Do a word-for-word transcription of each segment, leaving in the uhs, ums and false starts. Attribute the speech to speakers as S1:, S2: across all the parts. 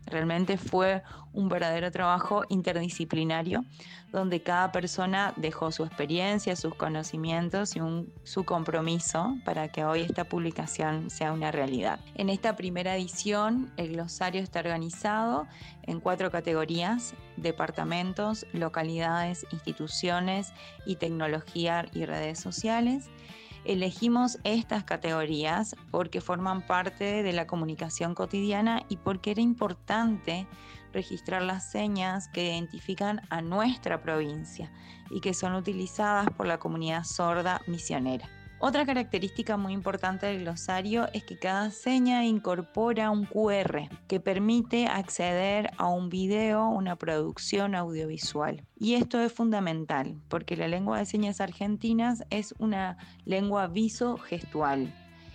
S1: Realmente fue un verdadero trabajo interdisciplinario, donde cada persona dejó su experiencia, sus conocimientos y un, su compromiso para que hoy esta publicación sea una realidad. En esta primera edición, el glosario está organizado en cuatro categorías: departamentos, localidades, instituciones y tecnología y redes sociales. Elegimos estas categorías porque forman parte de la comunicación cotidiana y porque era importante registrar las señas que identifican a nuestra provincia y que son utilizadas por la comunidad sorda misionera. Otra característica muy importante del glosario es que cada seña incorpora un cu erre que permite acceder a un video, una producción audiovisual. Y esto es fundamental porque la lengua de señas argentinas es una lengua visogestual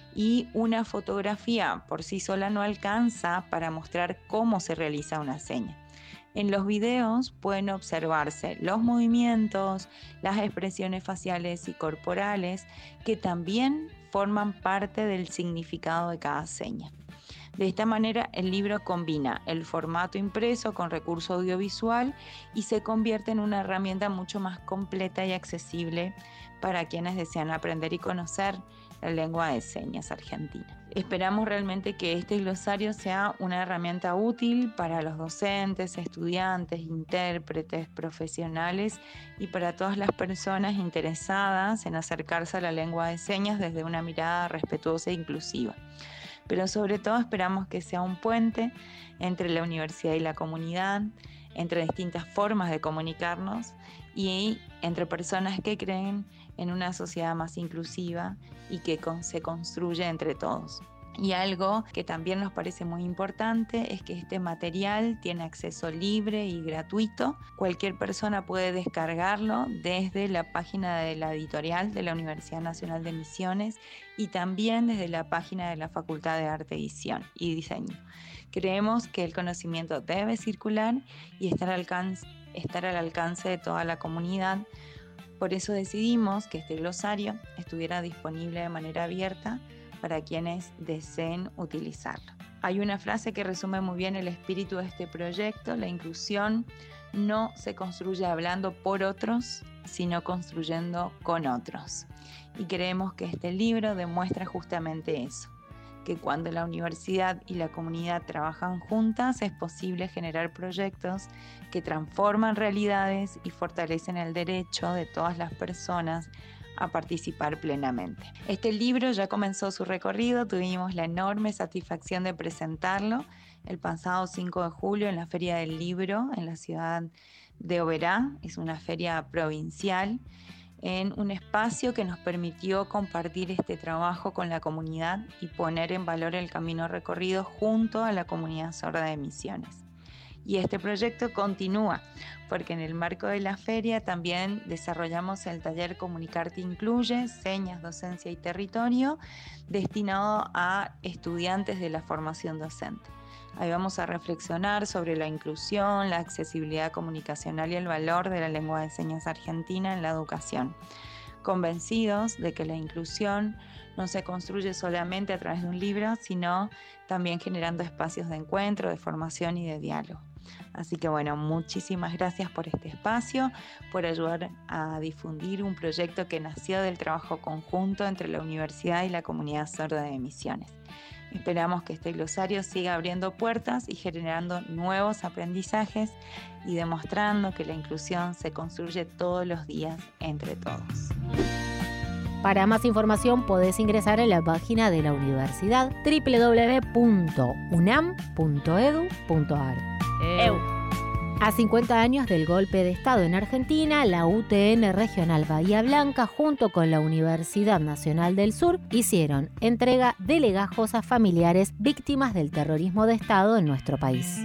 S1: y una fotografía por sí sola no alcanza para mostrar cómo se realiza una seña. En los videos pueden observarse los movimientos, las expresiones faciales y corporales que también forman parte del significado de cada seña. De esta manera, el libro combina el formato impreso con recurso audiovisual y se convierte en una herramienta mucho más completa y accesible para quienes desean aprender y conocer la lengua de señas argentina. Esperamos realmente que este glosario sea una herramienta útil para los docentes, estudiantes, intérpretes, profesionales y para todas las personas interesadas en acercarse a la lengua de señas desde una mirada respetuosa e inclusiva. Pero sobre todo esperamos que sea un puente entre la universidad y la comunidad, entre distintas formas de comunicarnos y entre personas que creen en una sociedad más inclusiva y que con, se construye entre todos. Y algo que también nos parece muy importante es que este material tiene acceso libre y gratuito. Cualquier persona puede descargarlo desde la página de la editorial de la Universidad Nacional de Misiones y también desde la página de la Facultad de Arte, Edición y Diseño. Creemos que el conocimiento debe circular y estar al alcance, estar al alcance de toda la comunidad. Por eso decidimos que este glosario estuviera disponible de manera abierta para quienes deseen utilizarlo. Hay una frase que resume muy bien el espíritu de este proyecto: la inclusión no se construye hablando por otros, sino construyendo con otros. Y creemos que este libro demuestra justamente eso, que cuando la universidad y la comunidad trabajan juntas es posible generar proyectos que transforman realidades y fortalecen el derecho de todas las personas a participar plenamente. Este libro ya comenzó su recorrido, tuvimos la enorme satisfacción de presentarlo el pasado cinco de julio en la Feria del Libro en la ciudad de Oberá. Es una feria provincial, en un espacio que nos permitió compartir este trabajo con la comunidad y poner en valor el camino recorrido junto a la comunidad sorda de Misiones. Y este proyecto continúa, porque en el marco de la feria también desarrollamos el taller Comunicarte Incluye, Señas, Docencia y Territorio, destinado a estudiantes de la formación docente. Ahí vamos a reflexionar sobre la inclusión, la accesibilidad comunicacional y el valor de la lengua de señas argentina en la educación, convencidos de que la inclusión no se construye solamente a través de un libro, sino también generando espacios de encuentro, de formación y de diálogo. Así que bueno, muchísimas gracias por este espacio, por ayudar a difundir un proyecto que nació del trabajo conjunto entre la universidad y la comunidad sorda de Misiones. Esperamos que este glosario siga abriendo puertas y generando nuevos aprendizajes y demostrando que la inclusión se construye todos los días entre todos.
S2: Para más información podés ingresar en la página de la universidad doble u doble u doble u punto unam punto edu punto ar. Eu. A cincuenta años del golpe de Estado en Argentina, la U T N Regional Bahía Blanca junto con la Universidad Nacional del Sur hicieron entrega de legajos a familiares víctimas del terrorismo de Estado en nuestro país.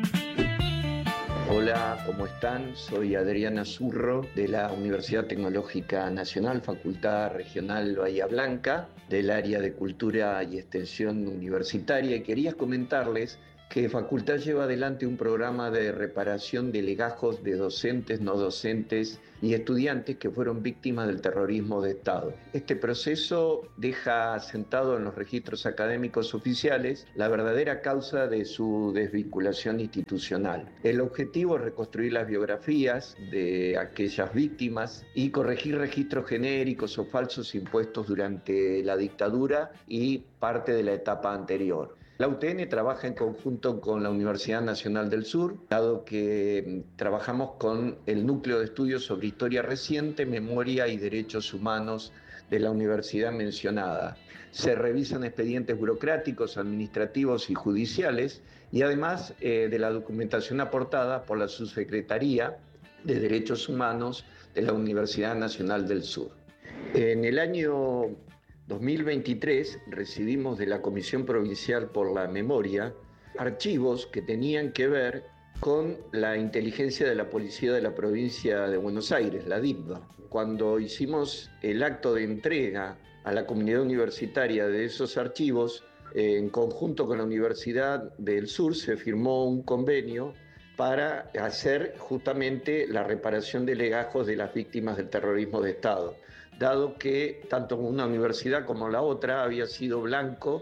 S3: Hola, ¿cómo están? Soy Adriana Zurro de la Universidad Tecnológica Nacional, Facultad Regional Bahía Blanca, del área de Cultura y Extensión Universitaria. Y quería comentarles que Facultad lleva adelante un programa de reparación de legajos de docentes, no docentes y estudiantes que fueron víctimas del terrorismo de Estado. Este proceso deja sentado en los registros académicos oficiales la verdadera causa de su desvinculación institucional. El objetivo es reconstruir las biografías de aquellas víctimas y corregir registros genéricos o falsos impuestos durante la dictadura y parte de la etapa anterior. La U T N trabaja en conjunto con la Universidad Nacional del Sur, dado que trabajamos con el Núcleo de Estudios sobre Historia Reciente, Memoria y Derechos Humanos de la universidad mencionada. Se revisan expedientes burocráticos, administrativos y judiciales, y además eh, de la documentación aportada por la Subsecretaría de Derechos Humanos de la Universidad Nacional del Sur. En el año dos mil veintitrés recibimos de la Comisión Provincial por la Memoria archivos que tenían que ver con la inteligencia de la Policía de la Provincia de Buenos Aires, la D I P B A. Cuando hicimos el acto de entrega a la comunidad universitaria de esos archivos, eh, en conjunto con la Universidad del Sur se firmó un convenio para hacer justamente la reparación de legajos de las víctimas del terrorismo de Estado, dado que tanto una universidad como la otra había sido blanco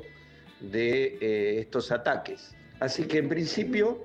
S3: de eh, estos ataques. Así que en principio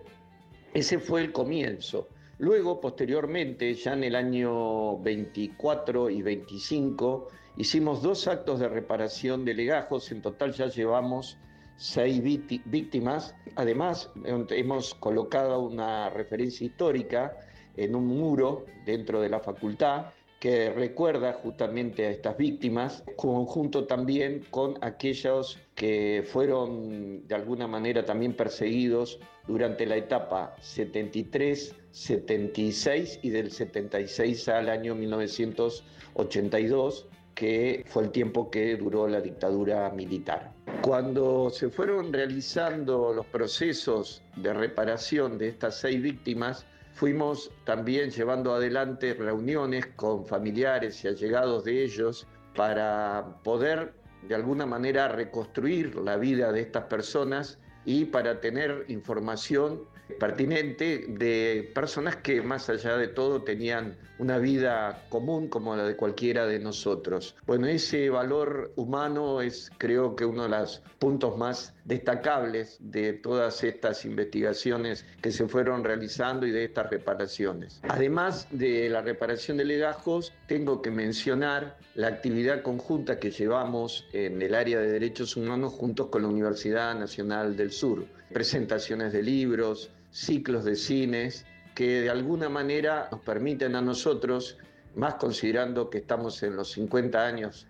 S3: ese fue el comienzo. Luego, posteriormente, ya en el año veinticuatro y veinticinco, hicimos dos actos de reparación de legajos. En total ya llevamos seis víctimas. Además, hemos colocado una referencia histórica en un muro dentro de la facultad que recuerda justamente a estas víctimas, conjunto también con aquellos que fueron de alguna manera también perseguidos durante la etapa setenta y tres, setenta y seis y del setenta y seis al año mil novecientos ochenta y dos, que fue el tiempo que duró la dictadura militar. Cuando se fueron realizando los procesos de reparación de estas seis víctimas, fuimos también llevando adelante reuniones con familiares y allegados de ellos para poder de alguna manera reconstruir la vida de estas personas y para tener información pertinente de personas que más allá de todo tenían una vida común como la de cualquiera de nosotros. Bueno, ese valor humano es, creo que, uno de los puntos más destacables de todas estas investigaciones que se fueron realizando y de estas reparaciones. Además de la reparación de legajos, tengo que mencionar la actividad conjunta que llevamos en el área de derechos humanos juntos con la Universidad Nacional del Sur. Presentaciones de libros, ciclos de cines, que de alguna manera nos permiten a nosotros, más considerando que estamos en los cincuenta años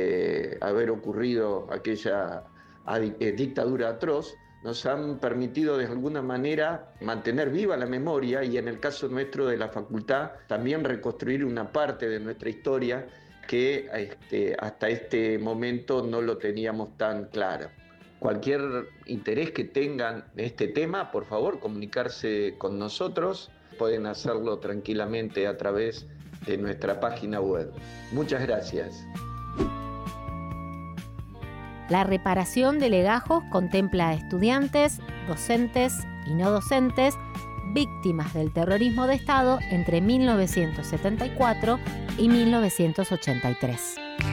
S3: de haber ocurrido aquella dictadura atroz, nos han permitido de alguna manera mantener viva la memoria y en el caso nuestro de la facultad también reconstruir una parte de nuestra historia que este, hasta este momento no lo teníamos tan claro. Cualquier interés que tengan en este tema, por favor, comunicarse con nosotros. Pueden hacerlo tranquilamente a través de nuestra página web. Muchas gracias.
S2: La reparación de legajos contempla a estudiantes, docentes y no docentes víctimas del terrorismo de Estado entre mil novecientos setenta y cuatro y mil novecientos ochenta y tres.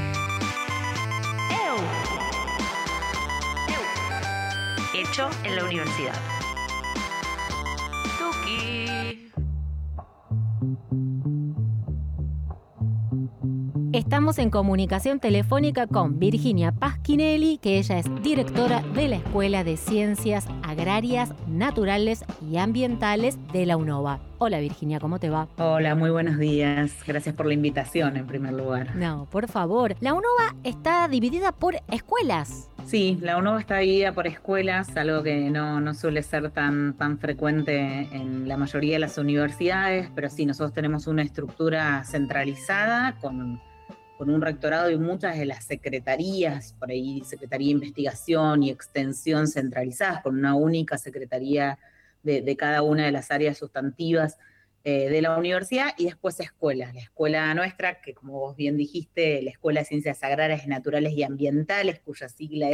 S4: Hecho en la universidad. Tuki.
S2: Estamos en comunicación telefónica con Virginia Pasquinelli, que ella es directora de la Escuela de Ciencias Agrarias, Naturales y Ambientales de la UNOVA. Hola Virginia, ¿cómo te va?
S5: Hola, muy buenos días. Gracias por la invitación en primer lugar.
S2: No, por favor. La UNOVA está dividida por escuelas.
S5: Sí, la UNOVA está dividida por escuelas, algo que no, no suele ser tan, tan frecuente en la mayoría de las universidades, pero sí, nosotros tenemos una estructura centralizada con, con un rectorado y muchas de las secretarías, por ahí Secretaría de Investigación y Extensión centralizadas, con una única secretaría de, de cada una de las áreas sustantivas eh, de la universidad, y después escuelas. La escuela nuestra, que como vos bien dijiste, la Escuela de Ciencias Agrarias, Naturales y Ambientales, cuya sigla es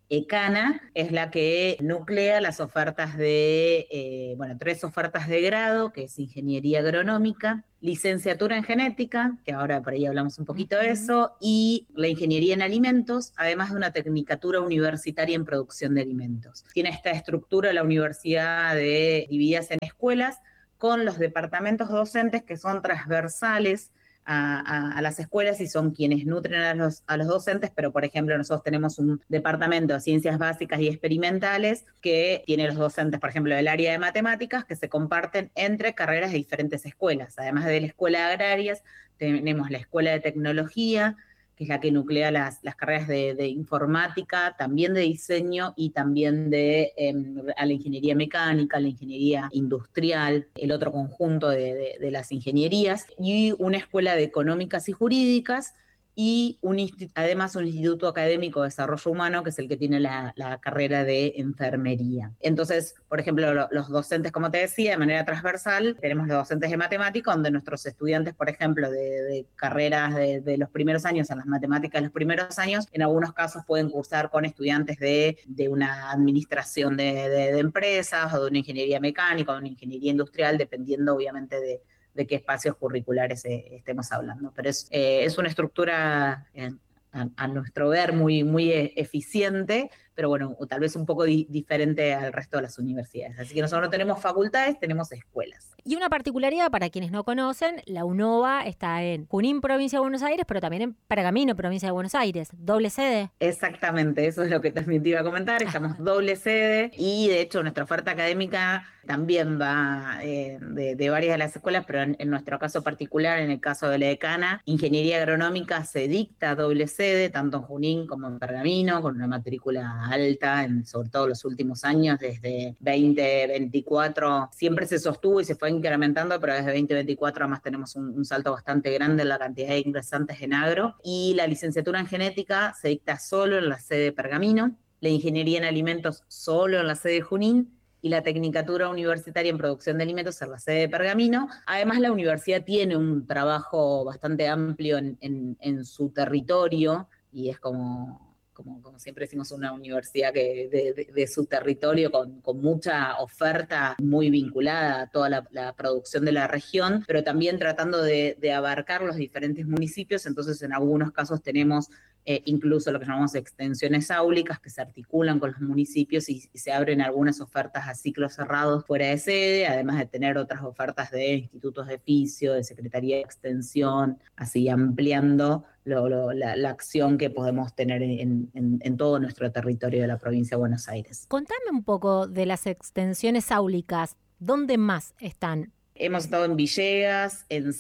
S5: ECANA es la que nuclea las ofertas de, eh, bueno, tres ofertas de grado, que es Ingeniería Agronómica, Licenciatura en Genética, que ahora por ahí hablamos un poquito de eso, y la Ingeniería en Alimentos, además de una Tecnicatura Universitaria en Producción de Alimentos. Tiene esta estructura la universidad de divididas en escuelas, con los departamentos docentes que son transversales A, a, a las escuelas y son quienes nutren a los, a los docentes, pero por ejemplo nosotros tenemos un departamento de ciencias básicas y experimentales que tiene los docentes, por ejemplo, del área de matemáticas, que se comparten entre carreras de diferentes escuelas. Además de la escuela de agrarias, tenemos la escuela de tecnología, que es la que nuclea las, las carreras de, de informática, también de diseño y también de eh, a la ingeniería mecánica, la ingeniería industrial, el otro conjunto de, de, de las ingenierías, y una escuela de económicas y jurídicas, y un, además un instituto académico de desarrollo humano, que es el que tiene la, la carrera de enfermería. Entonces, por ejemplo, lo, los docentes, como te decía, de manera transversal, tenemos los docentes de matemática, donde nuestros estudiantes, por ejemplo, de, de carreras de, de los primeros años, en las matemáticas de los primeros años, en algunos casos pueden cursar con estudiantes de, de una administración de, de, de empresas, o de una ingeniería mecánica, o de una ingeniería industrial, dependiendo obviamente de de qué espacios curriculares eh, estemos hablando. Pero es, eh, es una estructura, eh, a, a nuestro ver, muy, muy eficiente, pero bueno, tal vez un poco di- diferente al resto de las universidades. Así que nosotros no tenemos facultades, tenemos escuelas.
S2: Y una particularidad para quienes no conocen, la UNOVA está en Junín, provincia de Buenos Aires, pero también en Pergamino, provincia de Buenos Aires. ¿Doble sede?
S5: Exactamente, eso es lo que también te iba a comentar. Estamos doble sede y de hecho nuestra oferta académica también va eh, de, de varias de las escuelas, pero en, en nuestro caso particular, en el caso de la ECANA, Ingeniería Agronómica se dicta doble sede, tanto en Junín como en Pergamino, con una matrícula alta, en, sobre todo los últimos años, desde veinte veinticuatro, siempre se sostuvo y se fue incrementando, pero desde veinte veinticuatro además tenemos un, un salto bastante grande en la cantidad de ingresantes en agro, y la licenciatura en genética se dicta solo en la sede de Pergamino, la ingeniería en alimentos solo en la sede de Junín, y la Tecnicatura Universitaria en Producción de Alimentos en la sede de Pergamino. Además, la universidad tiene un trabajo bastante amplio en, en, en su territorio, y es como... Como, como siempre decimos, una universidad que de, de, de su territorio con, con mucha oferta muy vinculada a toda la, la producción de la región, pero también tratando de, de abarcar los diferentes municipios. Entonces, en algunos casos tenemos eh, incluso lo que llamamos extensiones áulicas, que se articulan con los municipios y, y se abren algunas ofertas a ciclos cerrados fuera de sede, además de tener otras ofertas de institutos de fisio, de secretaría de extensión, así ampliando Lo, lo, la, la acción que podemos tener en, en, en todo nuestro territorio de la provincia de Buenos Aires.
S2: Contame un poco de las extensiones áulicas. ¿Dónde más están?
S5: Hemos estado en Villegas, en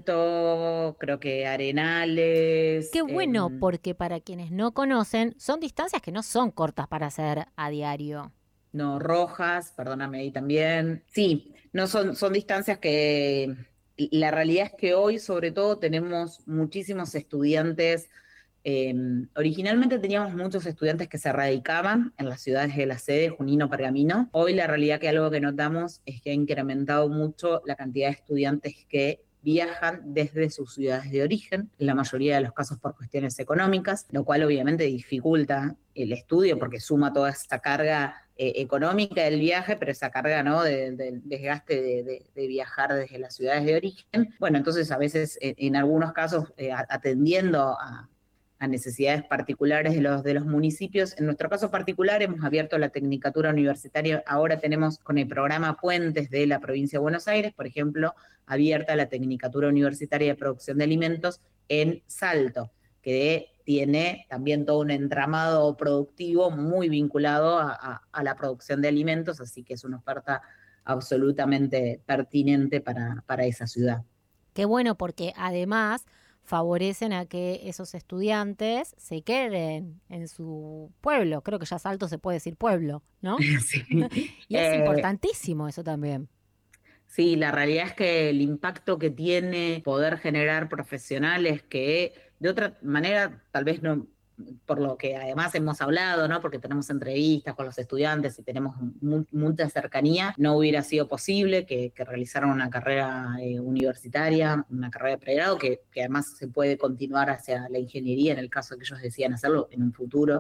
S5: Salto, creo que Arenales.
S2: Qué bueno,
S5: en...
S2: porque para quienes no conocen, son distancias que no son cortas para hacer a diario.
S5: No, Rojas, perdóname ahí también. Sí, no son, son distancias que... La realidad es que hoy, sobre todo, tenemos muchísimos estudiantes. Eh, originalmente teníamos muchos estudiantes que se radicaban en las ciudades de la sede, Junín o Pergamino. Hoy la realidad que algo que notamos es que ha incrementado mucho la cantidad de estudiantes que viajan desde sus ciudades de origen, en la mayoría de los casos por cuestiones económicas, lo cual obviamente dificulta el estudio porque suma toda esa carga eh, económica del viaje, pero esa carga, ¿no?, del de, de desgaste de, de, de viajar desde las ciudades de origen. Bueno, entonces a veces en, en algunos casos eh, atendiendo a a necesidades particulares de los, de los municipios. En nuestro caso particular hemos abierto la Tecnicatura Universitaria, ahora tenemos con el programa Puentes de la provincia de Buenos Aires, por ejemplo, abierta la Tecnicatura Universitaria de Producción de Alimentos en Salto, que tiene también todo un entramado productivo muy vinculado a, a, a la producción de alimentos, así que es una oferta absolutamente pertinente para, para esa ciudad.
S2: Qué bueno, porque además favorecen a que esos estudiantes se queden en su pueblo. Creo que ya Salto se puede decir pueblo, ¿no?
S5: Sí.
S2: Y es
S5: eh,
S2: importantísimo eso también.
S5: Sí, la realidad es que el impacto que tiene poder generar profesionales que de otra manera tal vez no, por lo que además hemos hablado, ¿no?, porque tenemos entrevistas con los estudiantes y tenemos mu- mucha cercanía, no hubiera sido posible que, que realizaran una carrera eh, universitaria, una carrera de pregrado, que, que además se puede continuar hacia la ingeniería en el caso de que ellos decidan hacerlo en un futuro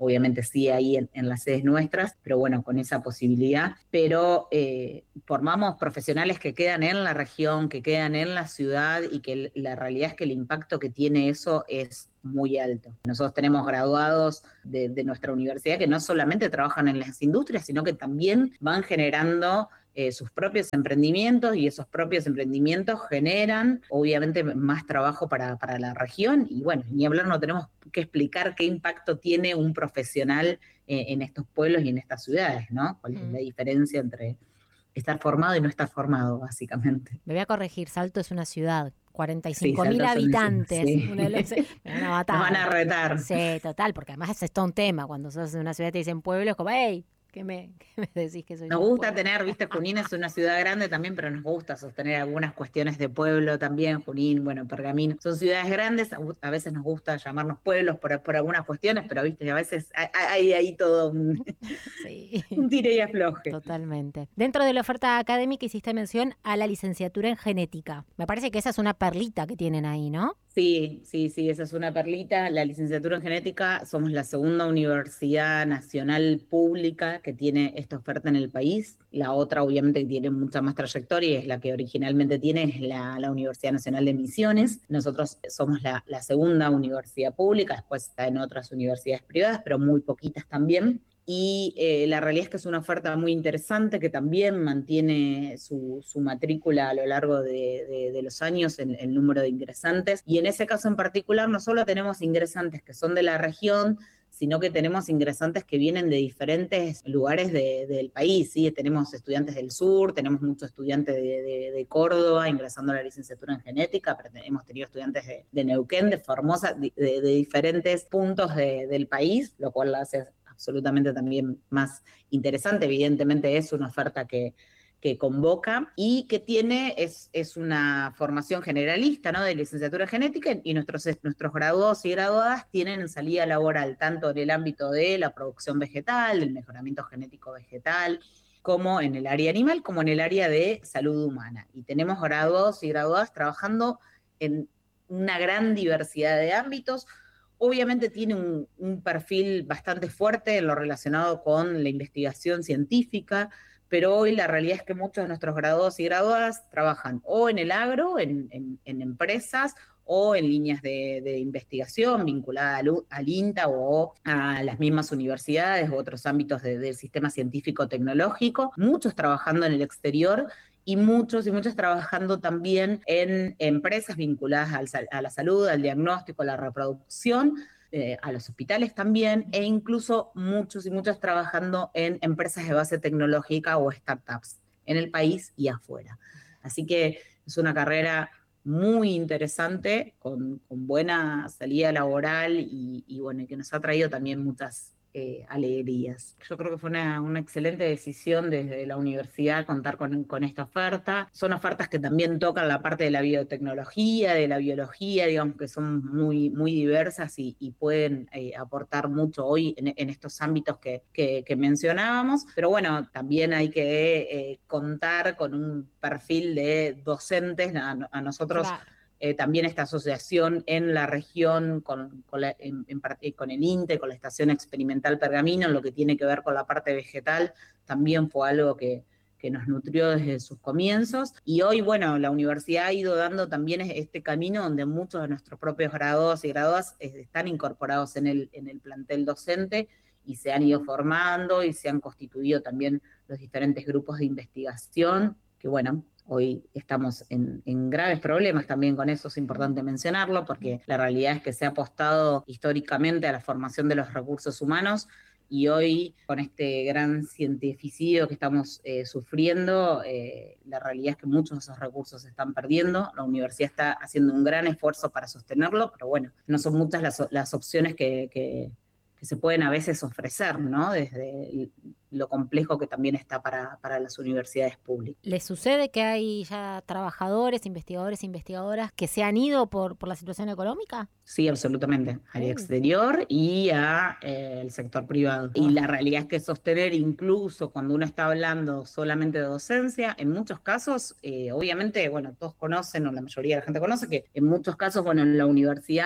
S5: obviamente sí ahí en, en las sedes nuestras, pero bueno, con esa posibilidad. Pero eh, formamos profesionales que quedan en la región, que quedan en la ciudad, y que la realidad es que el impacto que tiene eso es muy alto. Nosotros tenemos graduados de, de nuestra universidad que no solamente trabajan en las industrias, sino que también van generando Eh, sus propios emprendimientos, y esos propios emprendimientos generan obviamente más trabajo para, para la región. Y bueno, ni hablar, no tenemos que explicar qué impacto tiene un profesional eh, en estos pueblos y en estas ciudades, ¿no? ¿Cuál es la diferencia entre estar formado y no estar formado, básicamente?
S2: Me voy a corregir, Salto es una ciudad, cuarenta y cinco
S5: Sí,
S2: mil habitantes.
S5: Sí.
S2: Uno de los, me van a matar.
S5: Nos van a retar.
S2: Sí, total, porque además es todo un tema. Cuando sos de una ciudad y te dicen pueblo, es como, hey, ¿Qué me, ¿Qué me decís que soy?
S5: Nos gusta tener, viste, Junín es una ciudad grande también, pero nos gusta sostener algunas cuestiones de pueblo también. Junín, bueno, Pergamino, son ciudades grandes, a veces nos gusta llamarnos pueblos por, por algunas cuestiones, pero viste, a veces hay ahí todo un, sí. un tire y afloje.
S2: Totalmente. Dentro de la oferta académica hiciste mención a la licenciatura en genética. Me parece que esa es una perlita que tienen ahí, ¿no?
S5: Sí, sí, sí, esa es una perlita. La licenciatura en genética, somos la segunda universidad nacional pública que tiene esta oferta en el país. La otra, obviamente, que tiene mucha más trayectoria, es la que originalmente tiene, es la, la Universidad Nacional de Misiones. Nosotros somos la, la segunda universidad pública, después está en otras universidades privadas, pero muy poquitas también. Y eh, la realidad es que es una oferta muy interesante que también mantiene su, su matrícula a lo largo de, de, de los años, el, el número de ingresantes. Y en ese caso en particular no solo tenemos ingresantes que son de la región, sino que tenemos ingresantes que vienen de diferentes lugares de, del país, ¿sí? Tenemos estudiantes del sur, tenemos muchos estudiantes de, de, de Córdoba ingresando a la licenciatura en genética, pero hemos tenido estudiantes de, de Neuquén, de Formosa, de, de, de diferentes puntos de, del país, lo cual la hace absolutamente también más interesante. Evidentemente es una oferta que, que convoca y que tiene, es, es una formación generalista, ¿no?, de licenciatura en genética, y nuestros, nuestros graduados y graduadas tienen salida laboral tanto en el ámbito de la producción vegetal, del mejoramiento genético vegetal, como en el área animal, como en el área de salud humana. Y tenemos graduados y graduadas trabajando en una gran diversidad de ámbitos. Obviamente tiene un, un perfil bastante fuerte en lo relacionado con la investigación científica, pero hoy la realidad es que muchos de nuestros graduados y graduadas trabajan o en el agro, en, en, en empresas, o en líneas de, de investigación vinculadas al, al INTA o a las mismas universidades u otros ámbitos de, del sistema científico-tecnológico, muchos trabajando en el exterior, y muchos y muchas trabajando también en empresas vinculadas al, a la salud, al diagnóstico, a la reproducción, eh, a los hospitales también, e incluso muchos y muchas trabajando en empresas de base tecnológica o startups en el país y afuera. Así que es una carrera muy interesante, con, con buena salida laboral y, y bueno, que nos ha traído también muchas Eh, alegrías. Yo creo que fue una, una excelente decisión desde la universidad contar con, con esta oferta. Son ofertas que también tocan la parte de la biotecnología, de la biología, digamos que son muy, muy diversas y, y pueden eh, aportar mucho hoy en, en estos ámbitos que, que, que mencionábamos. Pero bueno, también hay que eh, contar con un perfil de docentes. A, a nosotros... Claro. Eh, también esta asociación en la región con, con, la, en, en, con el INTE, con la Estación Experimental Pergamino, en lo que tiene que ver con la parte vegetal, también fue algo que, que nos nutrió desde sus comienzos. Y hoy, bueno, la universidad ha ido dando también este camino donde muchos de nuestros propios graduados y graduadas están incorporados en el, en el plantel docente y se han ido formando y se han constituido también los diferentes grupos de investigación, que bueno, hoy estamos en, en graves problemas también con eso, es importante mencionarlo, porque la realidad es que se ha apostado históricamente a la formación de los recursos humanos, y hoy, con este gran cientificidio que estamos eh, sufriendo, eh, la realidad es que muchos de esos recursos se están perdiendo. La universidad está haciendo un gran esfuerzo para sostenerlo, pero bueno, no son muchas las, las opciones que, que, que se pueden a veces ofrecer, ¿no?, desde lo complejo que también está para, para las universidades públicas.
S2: ¿Les sucede que hay ya trabajadores, investigadores e investigadoras que se han ido por, por la situación económica?
S5: Sí, absolutamente. Al exterior y al eh, sector privado. Y la realidad es que sostener, incluso cuando uno está hablando solamente de docencia, en muchos casos, eh, obviamente, bueno, todos conocen, o la mayoría de la gente conoce, que en muchos casos, bueno, en la universidad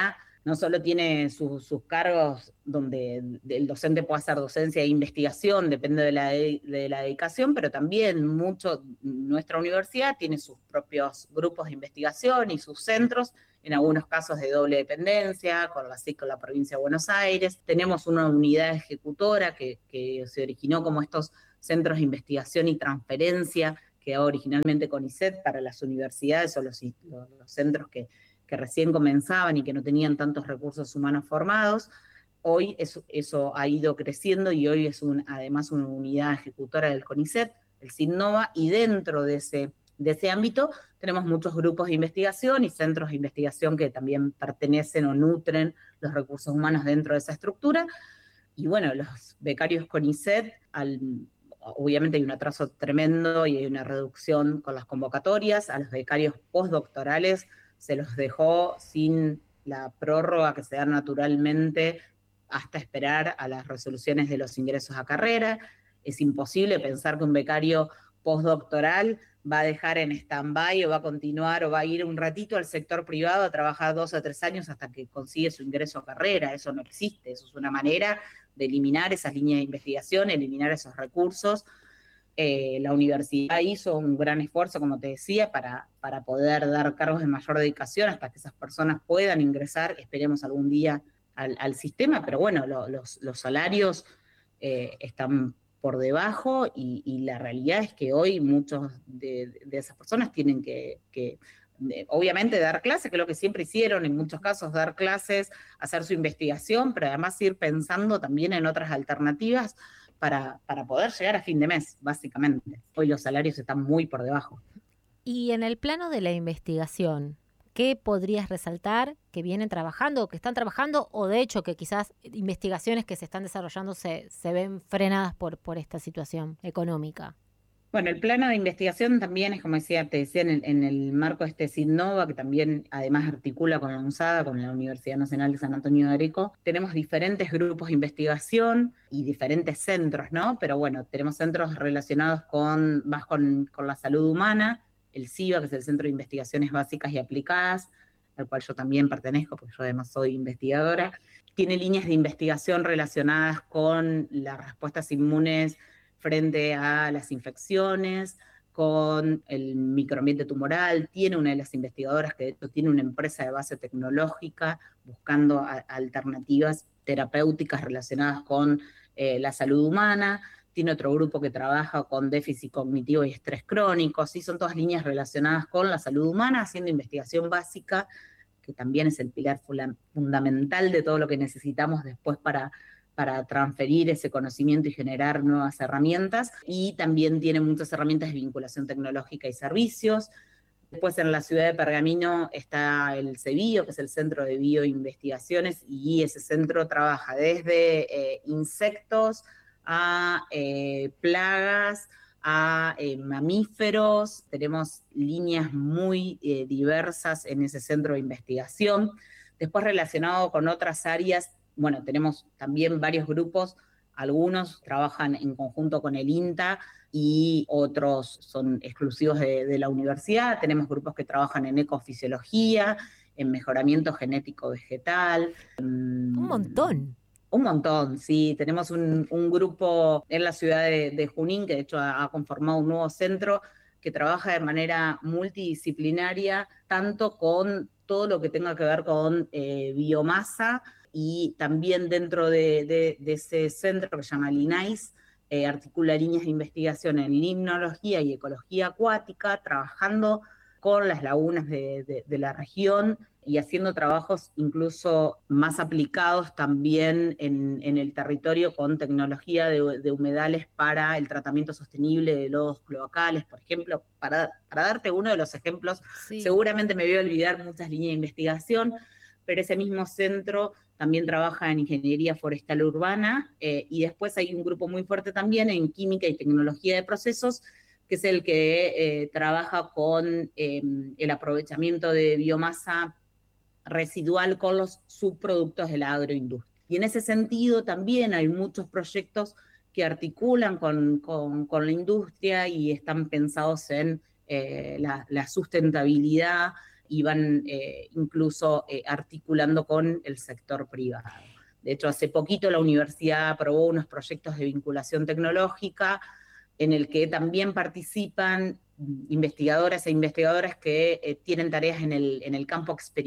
S5: no solo tiene su, sus cargos donde el docente puede hacer docencia e investigación, depende de la, de, de la dedicación, pero también mucho, nuestra universidad tiene sus propios grupos de investigación y sus centros, en algunos casos de doble dependencia, con la S I C, con la provincia de Buenos Aires. Tenemos una unidad ejecutora que, que se originó como estos centros de investigación y transferencia, que originalmente CONICET para las universidades o los, los, los centros que, que recién comenzaban y que no tenían tantos recursos humanos formados. Hoy eso, eso ha ido creciendo y hoy es un, además una unidad ejecutora del CONICET, el SIGNOVA, y dentro de ese, de ese ámbito tenemos muchos grupos de investigación y centros de investigación que también pertenecen o nutren los recursos humanos dentro de esa estructura. Y bueno, los becarios CONICET, al, obviamente hay un atraso tremendo y hay una reducción con las convocatorias. A los becarios postdoctorales se los dejó sin la prórroga que se da naturalmente hasta esperar a las resoluciones de los ingresos a carrera. Es imposible pensar que un becario postdoctoral va a dejar en stand-by o va a continuar o va a ir un ratito al sector privado a trabajar dos o tres años hasta que consigue su ingreso a carrera. Eso no existe, eso es una manera de eliminar esas líneas de investigación, eliminar esos recursos. Eh, la universidad hizo un gran esfuerzo, como te decía, para, para poder dar cargos de mayor dedicación hasta que esas personas puedan ingresar, esperemos algún día, al, al sistema, pero bueno, lo, los, los salarios eh, están por debajo y, y la realidad es que hoy muchos de, de esas personas tienen que, que de, obviamente dar clases, que es lo que siempre hicieron, en muchos casos dar clases, hacer su investigación, pero además ir pensando también en otras alternativas para, para poder llegar a fin de mes, básicamente. Hoy los salarios están muy por debajo.
S2: Y en el plano de la investigación, ¿qué podrías resaltar que vienen trabajando o que están trabajando, o de hecho que quizás investigaciones que se están desarrollando se, se ven frenadas por, por esta situación económica?
S5: Bueno, el plano de investigación también es, como decía, te decía, en el, en el marco de este SIGNOVA, que también además articula con la UNSADA, con la Universidad Nacional de San Antonio de Areco. Tenemos diferentes grupos de investigación y diferentes centros, ¿no? Pero bueno, tenemos centros relacionados con, más con, con la salud humana, el SIBA, que es el Centro de Investigaciones Básicas y Aplicadas, al cual yo también pertenezco, porque yo además soy investigadora. Tiene líneas de investigación relacionadas con las respuestas inmunes frente a las infecciones, con el microambiente tumoral. Tiene una de las investigadoras que de hecho tiene una empresa de base tecnológica buscando a, alternativas terapéuticas relacionadas con eh, la salud humana. Tiene otro grupo que trabaja con déficit cognitivo y estrés crónico. Sí, son todas líneas relacionadas con la salud humana, haciendo investigación básica, que también es el pilar fundamental de todo lo que necesitamos después para para transferir ese conocimiento y generar nuevas herramientas, y también tiene muchas herramientas de vinculación tecnológica y servicios. Después en la ciudad de Pergamino está el CEBIO, que es el Centro de Bioinvestigaciones, y ese centro trabaja desde eh, insectos a eh, plagas, a eh, mamíferos. Tenemos líneas muy eh, diversas en ese centro de investigación. Después relacionado con otras áreas, bueno, tenemos también varios grupos, algunos trabajan en conjunto con el INTA y otros son exclusivos de, de la universidad. Tenemos grupos que trabajan en ecofisiología, en mejoramiento genético vegetal.
S2: Un montón.
S5: Un montón, sí. Tenemos un, un grupo en la ciudad de, de Junín, que de hecho ha, ha conformado un nuevo centro que trabaja de manera multidisciplinaria, tanto con todo lo que tenga que ver con eh, biomasa, y también dentro de, de, de ese centro que se llama LINAIS, eh, articula líneas de investigación en limnología y ecología acuática, trabajando con las lagunas de, de, de la región y haciendo trabajos incluso más aplicados también en, en el territorio con tecnología de, de humedales para el tratamiento sostenible de lodos cloacales, por ejemplo. Para, para darte uno de los ejemplos, sí. Seguramente me voy a olvidar muchas líneas de investigación, pero ese mismo centro también trabaja en ingeniería forestal urbana, eh, y después hay un grupo muy fuerte también en química y tecnología de procesos, que es el que eh, trabaja con eh, el aprovechamiento de biomasa residual con los subproductos de la agroindustria. Y en ese sentido también hay muchos proyectos que articulan con, con, con la industria y están pensados en eh, la, la sustentabilidad, y van eh, incluso eh, articulando con el sector privado. De hecho, hace poquito la universidad aprobó unos proyectos de vinculación tecnológica en el que también participan investigadoras e investigadoras que eh, tienen tareas en el, en el campo experimental